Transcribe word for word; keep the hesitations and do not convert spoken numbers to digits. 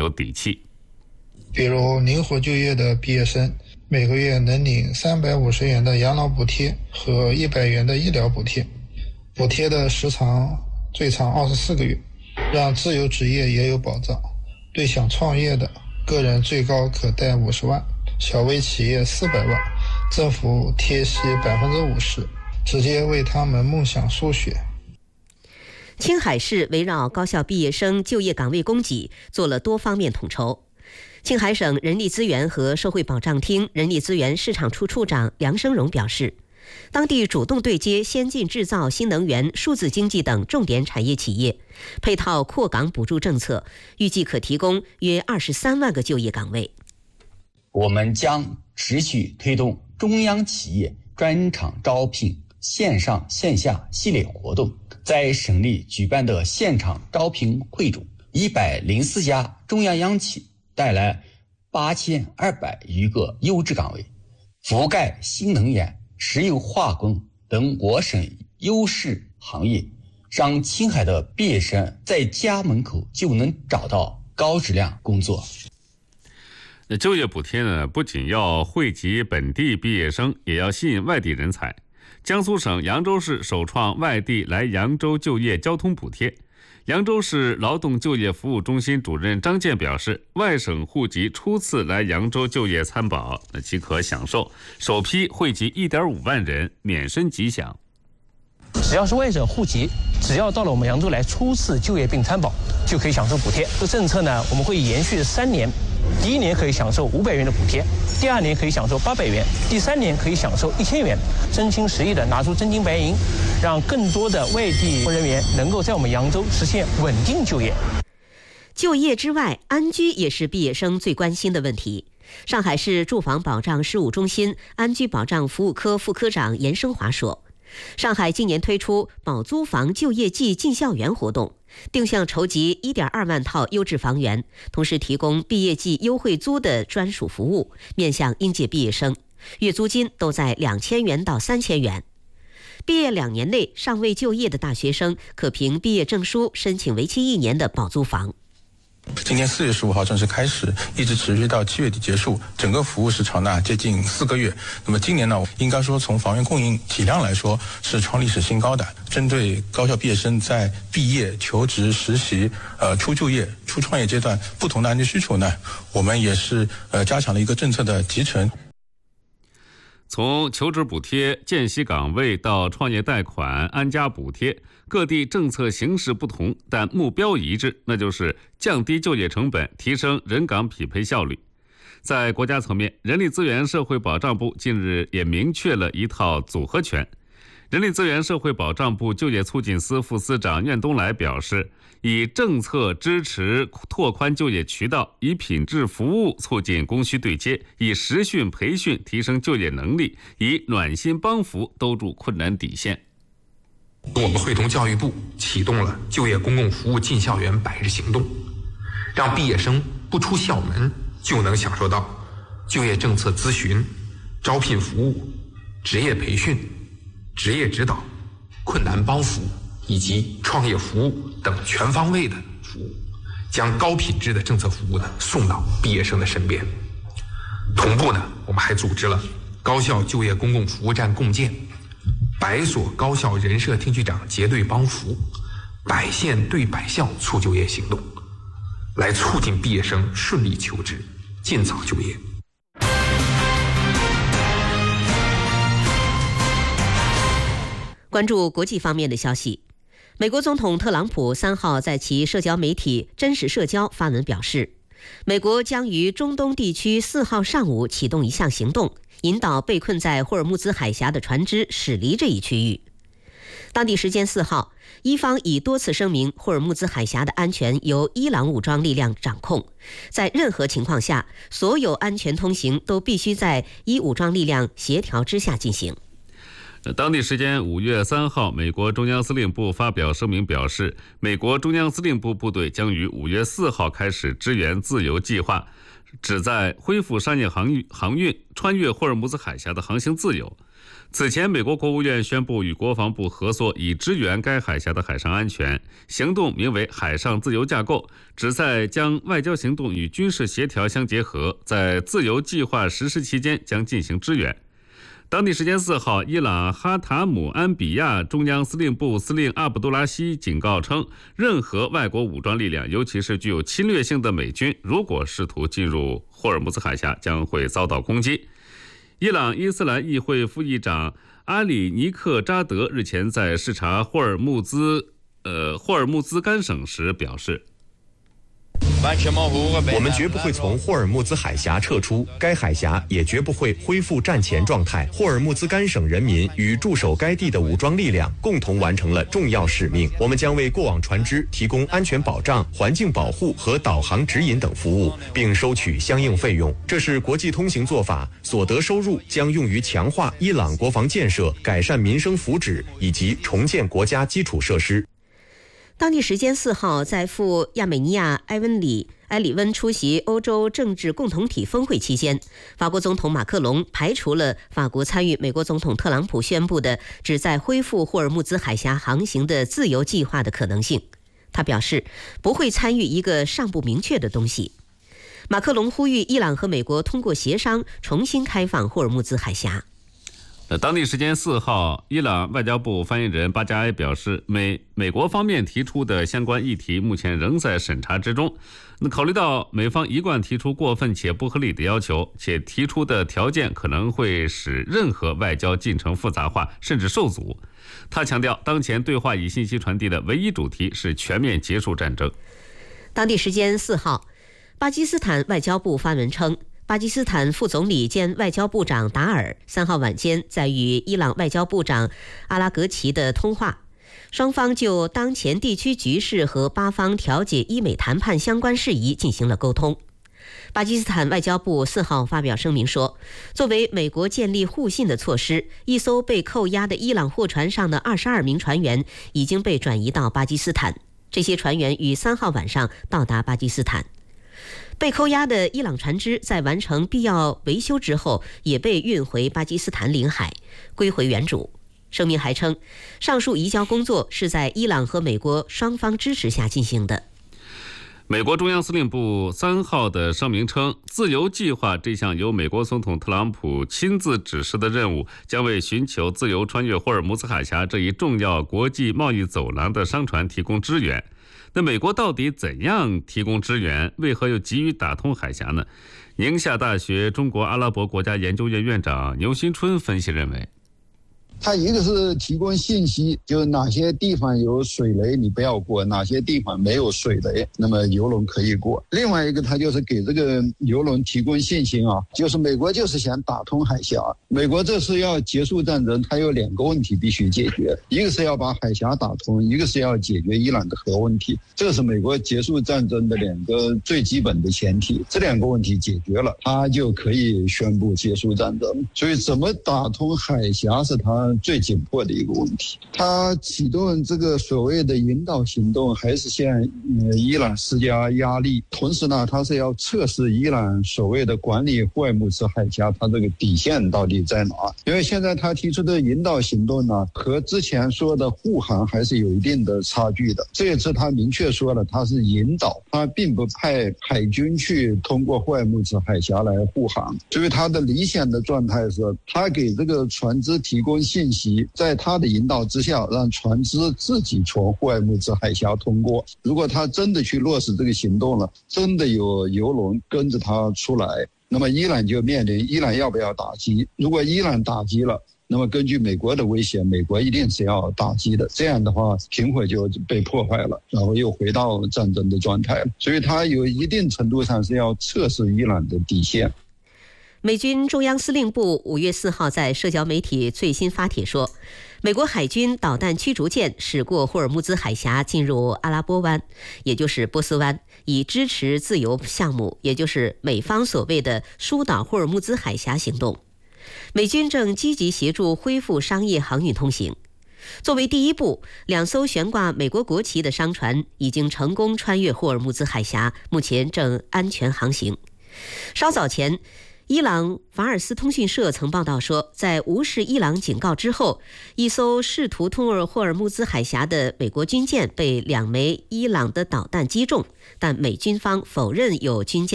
有底气。 比如灵活就业的毕业生，每个月能领三百五十元的养老补贴和一百元的医疗补贴，补贴的时长最长二十四个月，让自由职业也有保障。对想创业的个人最高可贷五十万，小微企业四百万，政府贴息百分之五十，直接为他们梦想输血。 青海市围绕高校毕业生就业岗位供给做了多方面统筹。青海省人力资源和社会保障厅人力资源市场处处长梁生荣表示，当地主动对接先进制造、新能源、数字经济等重点产业企业，配套扩岗补助政策，预计可提供约二十三万个就业岗位。 我们将持续推动中央企业专场招聘线上线下系列活动，在省里举办的现场招聘会中，一百零四家中央央企带来八千二百余个优质岗位，覆盖新能源、石油化工等我省优势行业，让青海的毕业生在家门口就能找到高质量工作。 就业补贴呢，不仅要惠及本地毕业生，也要吸引外地人才。江苏省扬州市首创外地来扬州就业交通补贴。扬州市劳动就业服务中心主任张健表示，外省户籍初次来扬州就业参保，那即可享受首批惠及 一点五万人免申吉享。 只要是外省户籍，只要到了我们扬州来初次就业并参保，就可以享受补贴。这个政策呢，我们会延续三年，第一年可以享受五百元的补贴，第二年可以享受八百元，第三年可以享受一千元，真情实意的拿出真金白银，让更多的外地人员能够在我们扬州实现稳定就业。 就业之外，安居也是毕业生最关心的问题。上海市住房保障事务中心安居保障服务科副科长严生华说，上海今年推出保租房就业季进校园活动，定向筹集 一点二万套优质房源，同时提供毕业季优惠租的专属服务，面向应届毕业生，月租金都在两千元到三千元。毕业两年内尚未就业的大学生，可凭毕业证书申请为期一年的保租房。 今年四月十五号正式开始，一直持续到七月底结束，整个服务时长呢接近四个月。那么今年呢，应该说从房源供应体量来说是创历史新高的。针对高校毕业生在毕业、求职、实习、呃初就业、初创业阶段不同的安居需求呢，我们也是呃加强了一个政策的集成。 从求职补贴、见习岗位到创业贷款、安家补贴，各地政策形式不同，但目标一致，那就是降低就业成本，提升人岗匹配效率。在国家层面，人力资源社会保障部近日也明确了一套组合拳。人力资源社会保障部就业促进司副司长苑东来表示，以政策支持拓宽就业渠道，以品质服务促进供需对接，以实训培训提升就业能力，以暖心帮扶兜住困难底线。 我们会同教育部启动了就业公共服务进校园百日行动，让毕业生不出校门就能享受到就业政策咨询、招聘服务、职业培训、职业指导、困难帮扶以及创业服务等全方位的服务，将高品质的政策服务呢送到毕业生的身边。同步呢，我们还组织了高校就业公共服务站共建、百所高校人社厅局长结对帮扶、百县对百校促就业行动，来促进毕业生顺利求职，尽早就业。 关注国际方面的消息，美国总统特朗普三号在其社交媒体真实社交发文表示，美国将于中东地区四号上午启动一项行动，引导被困在霍尔木兹海峡的船只驶离这一区域。当地时间四号，伊方已多次声明霍尔木兹海峡的安全由伊朗武装力量掌控，在任何情况下，所有安全通行都必须在伊武装力量协调之下进行。 当地时间五月三号，美国中央司令部发表声明表示，美国中央司令部部队将于五月四号开始支援自由计划，旨在恢复商业航运航运穿越霍尔木兹海峡的航行自由。 此前，美国国务院宣布与国防部合作，以支援该海峡的海上安全。行动名为“海上自由架构”，旨在将外交行动与军事协调相结合，在自由计划实施期间将进行支援。当地时间四号，伊朗哈塔姆安比亚中央司令部司令阿卜杜拉希警告称，任何外国武装力量，尤其是具有侵略性的美军，如果试图进入霍尔木兹海峡，将会遭到攻击。伊朗伊斯兰议会副议长阿里尼克扎德日前在视察霍尔木兹呃霍尔木兹干省时表示， 我们绝不会从霍尔木兹海峡撤出，该海峡也绝不会恢复战前状态。霍尔木兹干省人民与驻守该地的武装力量共同完成了重要使命。我们将为过往船只提供安全保障、环境保护和导航指引等服务，并收取相应费用。这是国际通行做法，所得收入将用于强化伊朗国防建设、改善民生福祉以及重建国家基础设施。 当地时间四号，在赴亚美尼亚埃温里埃里温出席欧洲政治共同体峰会期间，法国总统马克龙排除了法国参与美国总统特朗普宣布的旨在恢复霍尔木兹海峡航行的自由计划的可能性。他表示不会参与一个尚不明确的东西。马克龙呼吁伊朗和美国通过协商重新开放霍尔木兹海峡。 当地时间四号，伊朗外交部发言人巴加埃表示，美美国方面提出的相关议题目前仍在审查之中。那考虑到美方一贯提出过分且不合理的要求，且提出的条件可能会使任何外交进程复杂化甚至受阻，他强调，当前对话与信息传递的唯一主题是全面结束战争。 当地时间四号，巴基斯坦外交部发文称，巴基斯坦副总理兼外交部长达尔三号晚间在与伊朗外交部长阿拉格齐的通话，双方就当前地区局势和巴方调解伊美谈判相关事宜进行了沟通。巴基斯坦外交部四号发表声明说，作为美国建立互信的措施，一艘被扣押的伊朗货船上的二十二名船员已经被转移到巴基斯坦，这些船员于三号晚上到达巴基斯坦。被扣押的伊朗船只在完成必要维修之后，也被运回巴基斯坦领海，归回原主。声明还称，上述移交工作是在伊朗和美国双方支持下进行的。 美国中央司令部三号的声明称，自由计划这项由美国总统特朗普亲自指示的任务，将为寻求自由穿越霍尔木兹海峡这一重要国际贸易走廊的商船提供支援。那美国到底怎样提供支援？为何又急于打通海峡呢？宁夏大学中国阿拉伯国家研究院院长牛新春分析认为， 它一个是提供信息，就是哪些地方有水雷你不要过，哪些地方没有水雷，那么油轮可以过。另外一个，它就是给这个油轮提供信心啊，就是美国就是想打通海峡，美国这次要结束战争，它有两个问题必须解决，一个是要把海峡打通，一个是要解决伊朗的核问题，这是美国结束战争的两个最基本的前提。这两个问题解决了，它就可以宣布结束战争。所以怎么打通海峡是它最紧迫的一个问题。他启动这个所谓的引导行动，还是向、呃、伊朗施加压力，同时呢，他是要测试伊朗所谓的管理霍尔木兹海峡，它这个底线到底在哪？因为现在他提出的引导行动呢，和之前说的护航还是有一定的差距的。这一次他明确说了，他是引导，他并不派海军去通过霍尔木兹海峡来护航。所以他的理想的状态是，他给这个船只提供信息，在他的引导之下，让船只自己从霍尔木兹海峡通过。如果他真的去落实这个行动了，真的有油轮跟着他出来，那么伊朗就面临伊朗要不要打击。如果伊朗打击了，那么根据美国的威胁，美国一定是要打击的，这样的话停火就被破坏了，然后又回到战争的状态了。所以他有一定程度上是要测试伊朗的底线。 美军中央司令部五月四号在社交媒体最新发帖说，美国海军导弹驱逐舰驶过霍尔木兹海峡进入阿拉伯湾，也就是波斯湾，以支持自由项目，也就是美方所谓的疏导霍尔木兹海峡行动。美军正积极协助恢复商业航运通行。作为第一步，两艘悬挂美国国旗的商船已经成功穿越霍尔木兹海峡，目前正安全航行。稍早前， 伊朗法尔斯通讯社曾报道说，在无视伊朗警告之后，一艘试图通过霍尔木兹海峡的美国军舰被两枚伊朗的导弹击中，但美军方否认有军舰